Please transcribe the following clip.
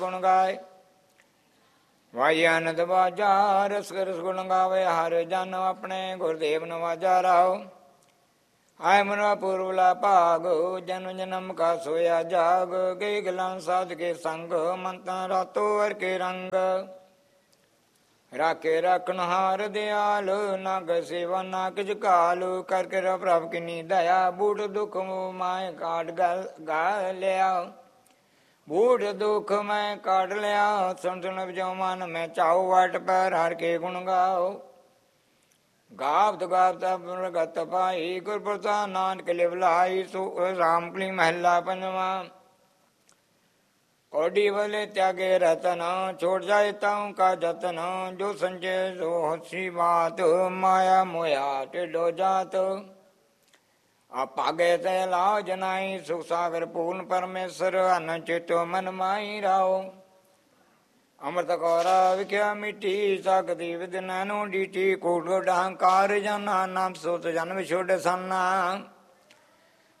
ਗੁਣ ਗਾਏ। ਵਾਈ ਆਨੰਦ ਵਾਜਾ ਰਸ ਰਸ ਗੁਣ ਗਾਵੇ। ਹਰ ਜਨ ਆਪਣੇ ਗੁਰਦੇਵ ਨਵਾਜਾ ਰਾਓ। ਆਏ ਮਨਵਾ ਪੂਰਵਲਾ ਭਾਗ ਜਨਮ ਜਨਮ ਕਾ ਸੋਇਆ ਜਾਗ। ਗਏ ਗਲਾਂ ਸਾਧ ਕੇ ਸੰਗ ਮੰਤਾਂ ਰਾਤੋ ਵਰ ਕੇ ਰੰਗ। ਰਾਖੇ ਰਾਖਣ ਹਾਰ ਦਿਆਲ ਨਾਗ ਸੇਵਾ ਨਾ ਕਿਜ ਕਾਲ। ਕਰਕੇ ਪ੍ਰਭ ਕਿਨੀ ਦਇਆ ਬੂਟ ਦੁਖ ਮਾਏ ਕਾਟ ਗਾ ਲਿਆ। ਬੂਟ ਦੁਖ ਮੈਂ ਕਾਟ ਲਿਆ। ਸੁਣ ਸੁਣ ਵਜੋ ਮਨ ਮੈਂ ਚਾਉ ਵਟ ਪੈਰ ਹਰ ਕੇ ਗੁਣ ਗਾਓ। ਗਾਵਤ ਗਾਵਤ ਪ੍ਰਗਤ ਪਾਈ ਗੁਰ ਪ੍ਰਸਾਦ ਨਾਨਕ ਲਿਵ ਲਾਈ। ਸੋ ਰਾਮਕਲੀ ਮਹੱਲਾ ਪੰਜਵਾਂ। ਕੋਡੀ ਵਲੇ ਤਿਆਗੇ ਰਤਨ ਛੋੜ ਜਾਏ ਤਾਉ ਕਾ ਜਤਨ। ਜੋ ਸੰਜੇ ਸੋ ਹਸੀ ਬਾਤ ਮਾਇਆ ਮੋਇਆ ਢਿਡੋ ਜਾਤ। ਆਪਾਗੇ ਤੇ ਲਾਓ ਜਨਾਈ ਸੁਖ ਸਾਗਰ ਪੂਰਨ ਪਰਮੇਸ਼ਰ। ਅਨ ਚਿਤੋ ਮਨ ਮਾਈ ਰਾਓ। ਅੰਮ੍ਰਿਤ ਕੌਰਾ ਵਿਖਿਆ ਮਿੱਟੀ ਸਕਦੀ ਵਿਦ ਨੈਨੋ ਡੀਟੀ। ਕੋਟੋ ਡਹੰਕਾਰ ਜਨਾ ਨਾਮ ਸੋਤ ਜਨਮ ਛੋੜ ਸੰਨਾ।